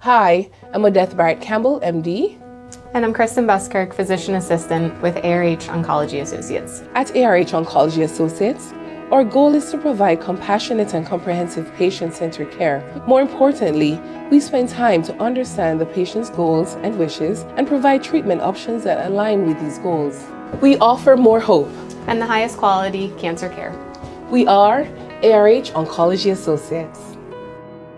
Hi, I'm Odette Barrett Campbell, MD. And I'm Kristen Buskirk, Physician Assistant with ARH Oncology Associates. At ARH Oncology Associates, our goal is to provide compassionate and comprehensive patient-centered care. More importantly, we spend time to understand the patient's goals and wishes and provide treatment options that align with these goals. We offer more hope And the highest quality cancer care. We are ARH Oncology Associates.